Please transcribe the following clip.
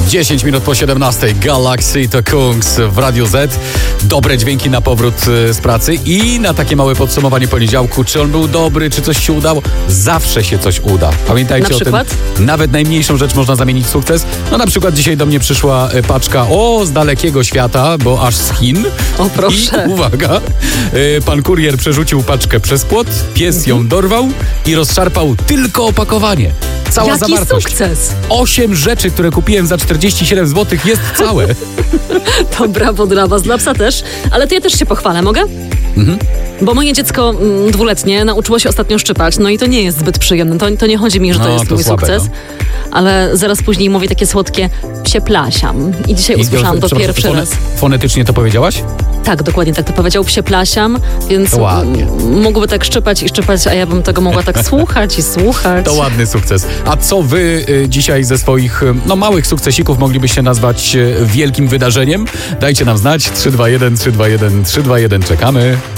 10 minut po 17. Galaxy to Kungs w Radiu Z. Dobre dźwięki na powrót z pracy i na takie małe podsumowanie poniedziałku. Czy on był dobry, czy coś się udało? Zawsze się coś uda. Pamiętajcie o tym. Nawet najmniejszą rzecz można zamienić w sukces. No na przykład dzisiaj do mnie przyszła paczka z dalekiego świata, bo aż z Chin. O proszę. I uwaga, pan kurier przerzucił paczkę przez płot, pies ją dorwał i rozszarpał tylko opakowanie. Cała Jaki zawartość. Sukces? 8 rzeczy, które kupiłem za 47 zł jest całe. To brawo dla was, dla psa też. Ale to ja też się pochwalę, mogę? Bo moje dziecko 2-letnie nauczyło się ostatnio szczypać, no i to nie jest zbyt przyjemne. To nie chodzi mi, że to jest mój słabe, sukces. Ale zaraz później mówi takie słodkie psieplasiam. I dzisiaj usłyszałam to pierwszy raz. Fonetycznie to powiedziałaś? Tak, dokładnie tak to powiedział, psieplasiam, więc mógłby tak szczypać i szczypać, a ja bym tego mogła tak słuchać i słuchać. To ładny sukces. A co wy dzisiaj ze swoich małych sukcesików moglibyście nazwać wielkim wydarzeniem? Dajcie nam znać. 321 321 321. Czekamy.